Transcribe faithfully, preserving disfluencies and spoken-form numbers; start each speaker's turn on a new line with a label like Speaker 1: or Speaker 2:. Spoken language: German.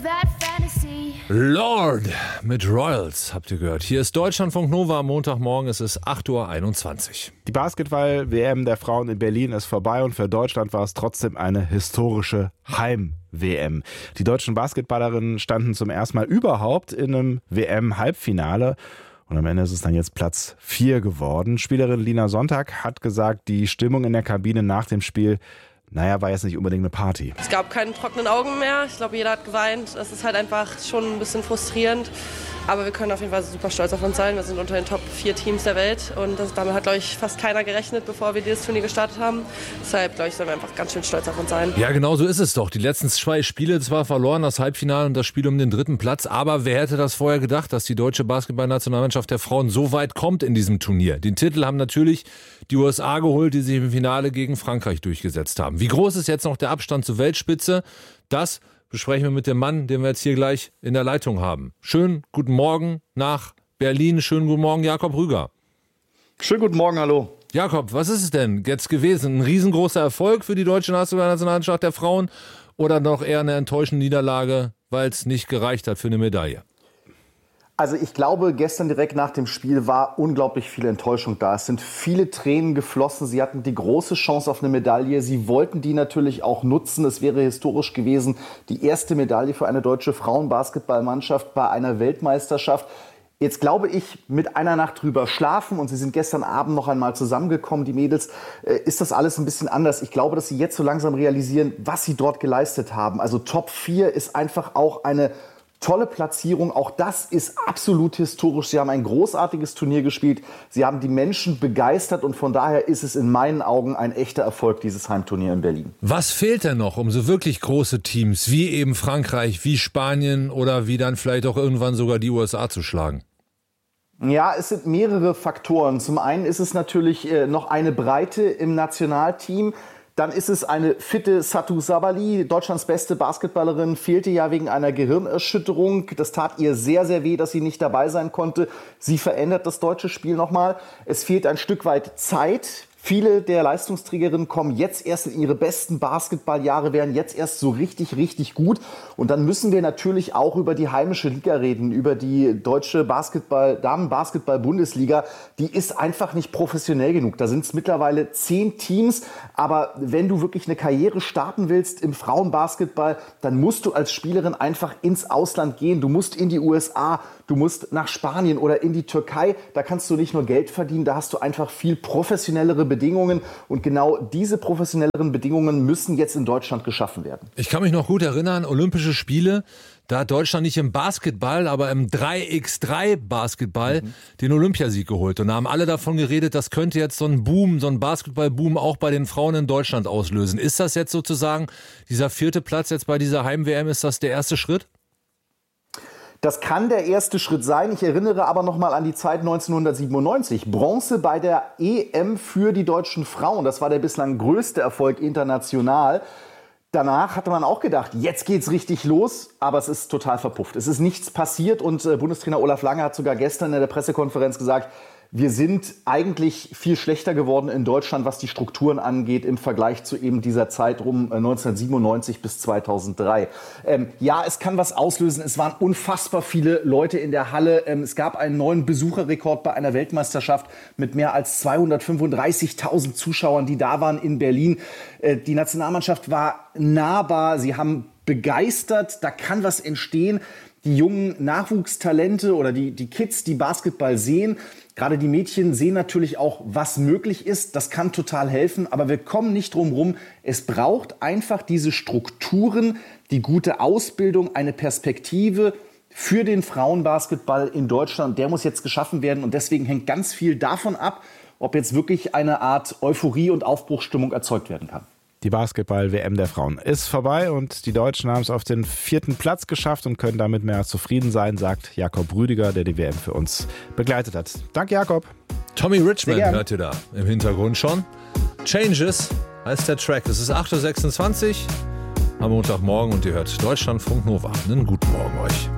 Speaker 1: Lord mit Royals habt ihr gehört. Hier ist Deutschlandfunk Nova am Montagmorgen, es ist acht Uhr einundzwanzig.
Speaker 2: Die Basketball-W M der Frauen in Berlin ist vorbei und für Deutschland war es trotzdem eine historische Heim-W M. Die deutschen Basketballerinnen standen zum ersten Mal überhaupt in einem W M-Halbfinale. Und am Ende ist es dann jetzt Platz vier geworden. Spielerin Lina Sonntag hat gesagt, die Stimmung in der Kabine nach dem Spiel, naja, war jetzt nicht unbedingt eine Party.
Speaker 3: Es gab keine trockenen Augen mehr. Ich glaube, jeder hat geweint. Es ist halt einfach schon ein bisschen frustrierend. Aber wir können auf jeden Fall super stolz auf uns sein. Wir sind unter den Top vier Teams der Welt. Und das, damit hat, glaube ich, fast keiner gerechnet, bevor wir dieses Turnier gestartet haben. Deshalb, glaube ich, sollen wir einfach ganz schön stolz auf uns sein.
Speaker 1: Ja, genau so ist es doch. Die letzten zwei Spiele zwar verloren, das Halbfinale und das Spiel um den dritten Platz. Aber wer hätte das vorher gedacht, dass die deutsche Basketballnationalmannschaft der Frauen so weit kommt in diesem Turnier? Den Titel haben natürlich die U S A geholt, die sich im Finale gegen Frankreich durchgesetzt haben. Wie groß ist jetzt noch der Abstand zur Weltspitze? Das besprechen wir mit dem Mann, den wir jetzt hier gleich in der Leitung haben. Schönen guten Morgen nach Berlin. Schönen guten Morgen, Jakob Rüger.
Speaker 4: Schönen guten Morgen, hallo.
Speaker 1: Jakob, was ist es denn jetzt gewesen? Ein riesengroßer Erfolg für die deutsche Nationalmannschaft der Frauen oder noch eher eine enttäuschende Niederlage, weil es nicht gereicht hat für eine Medaille?
Speaker 4: Also ich glaube, gestern direkt nach dem Spiel war unglaublich viel Enttäuschung da. Es sind viele Tränen geflossen. Sie hatten die große Chance auf eine Medaille. Sie wollten die natürlich auch nutzen. Es wäre historisch gewesen, die erste Medaille für eine deutsche Frauenbasketballmannschaft bei einer Weltmeisterschaft. Jetzt glaube ich, mit einer Nacht drüber schlafen, und sie sind gestern Abend noch einmal zusammengekommen, die Mädels, ist das alles ein bisschen anders. Ich glaube, dass sie jetzt so langsam realisieren, was sie dort geleistet haben. Also Top vier ist einfach auch eine tolle Platzierung, auch das ist absolut historisch. Sie haben ein großartiges Turnier gespielt, sie haben die Menschen begeistert und von daher ist es in meinen Augen ein echter Erfolg, dieses Heimturnier in Berlin.
Speaker 1: Was fehlt denn noch, um so wirklich große Teams wie eben Frankreich, wie Spanien oder wie dann vielleicht auch irgendwann sogar die U S A zu schlagen?
Speaker 4: Ja, es sind mehrere Faktoren. Zum einen ist es natürlich äh, noch eine Breite im Nationalteam. Dann ist es eine fitte Satou Sabali, Deutschlands beste Basketballerin, fehlte ja wegen einer Gehirnerschütterung. Das tat ihr sehr, sehr weh, dass sie nicht dabei sein konnte. Sie verändert das deutsche Spiel nochmal. Es fehlt ein Stück weit Zeit. Viele der Leistungsträgerinnen kommen jetzt erst in ihre besten Basketballjahre, werden jetzt erst so richtig, richtig gut. Und dann müssen wir natürlich auch über die heimische Liga reden, über die deutsche Basketball, Damen-Basketball-Bundesliga. Die ist einfach nicht professionell genug. Da sind es mittlerweile zehn Teams. Aber wenn du wirklich eine Karriere starten willst im Frauenbasketball, dann musst du als Spielerin einfach ins Ausland gehen. Du musst in die U S A, du musst nach Spanien oder in die Türkei. Da kannst du nicht nur Geld verdienen, da hast du einfach viel professionellere Bedingungen. Und genau diese professionelleren Bedingungen müssen jetzt in Deutschland geschaffen werden.
Speaker 1: Ich kann mich noch gut erinnern, Olympische Spiele, da hat Deutschland nicht im Basketball, aber im drei gegen drei Basketball mhm. den Olympiasieg geholt. Und da haben alle davon geredet, das könnte jetzt so ein Boom, so ein Basketballboom auch bei den Frauen in Deutschland auslösen. Ist das jetzt sozusagen, dieser vierte Platz jetzt bei dieser Heim-W M, ist das der erste Schritt?
Speaker 4: Das kann der erste Schritt sein. Ich erinnere aber noch mal an die Zeit neunzehnhundertsiebenundneunzig. Bronze bei der E M für die deutschen Frauen. Das war der bislang größte Erfolg international. Danach hatte man auch gedacht, jetzt geht's richtig los, aber es ist total verpufft. Es ist nichts passiert und äh, Bundestrainer Olaf Lange hat sogar gestern in der Pressekonferenz gesagt, wir sind eigentlich viel schlechter geworden in Deutschland, was die Strukturen angeht, im Vergleich zu eben dieser Zeit rum neunzehnhundertsiebenundneunzig bis zweitausenddrei. Ähm, ja, es kann was auslösen. Es waren unfassbar viele Leute in der Halle. Ähm, es gab einen neuen Besucherrekord bei einer Weltmeisterschaft mit mehr als zweihundertfünfunddreißigtausend Zuschauern, die da waren in Berlin. Äh, die Nationalmannschaft war nahbar. Sie haben begeistert. Da kann was entstehen. Die jungen Nachwuchstalente oder die, die Kids, die Basketball sehen, gerade die Mädchen sehen natürlich auch, was möglich ist. Das kann total helfen, aber wir kommen nicht drum rum. Es braucht einfach diese Strukturen, die gute Ausbildung, eine Perspektive für den Frauenbasketball in Deutschland. Der muss jetzt geschaffen werden und deswegen hängt ganz viel davon ab, ob jetzt wirklich eine Art Euphorie und Aufbruchsstimmung erzeugt werden kann.
Speaker 2: Die Basketball-W M der Frauen ist vorbei und die Deutschen haben es auf den vierten Platz geschafft und können damit mehr als zufrieden sein, sagt Jakob Rüdiger, der die W M für uns begleitet hat. Danke, Jakob.
Speaker 1: Tommy Richman hört ihr da im Hintergrund schon. Changes heißt der Track. Es ist acht Uhr sechsundzwanzig am Montagmorgen und ihr hört Deutschlandfunk Nova. Einen guten Morgen euch.